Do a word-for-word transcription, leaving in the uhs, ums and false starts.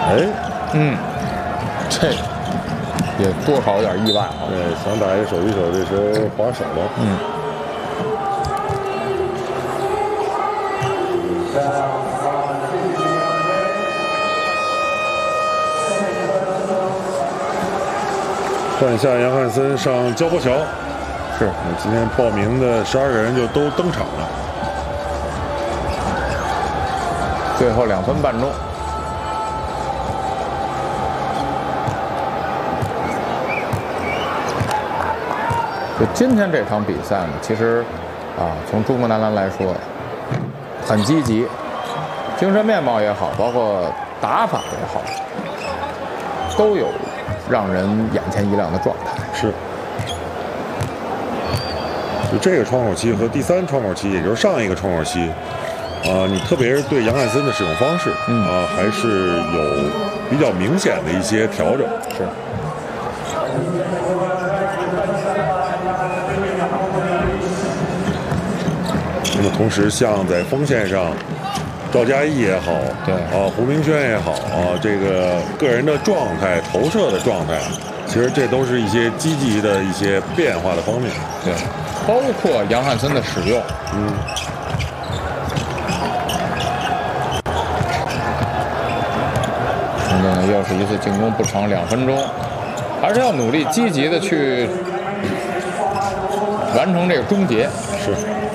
哎， 嗯，这也多少有点意外啊。 对，想打一手一手，这时候滑手了。 嗯。 换下杨汉森上焦波桥。是，今天报名的十二个人就都登场了。 最后两分半钟。就今天这场比赛呢，其实啊，从中国男篮来说，很积极，精神面貌也好，包括打法也好，都有让人眼前一亮的状态。 是。就这个窗口期和第三窗口期，也就是上一个窗口期，啊、呃，你特别是对杨汉森的使用方式，嗯啊、呃，还是有比较明显的一些调整。 是。 那么同时，像在锋线上，赵嘉译也好， 对啊，胡明轩也好啊，这个个人的状态、投射的状态，其实这都是一些积极的一些变化的方面。 对。包括杨汉森的使用， 嗯， 现在呢又是一次进攻不长，两分钟，还是要努力积极的去完成这个终结。 是。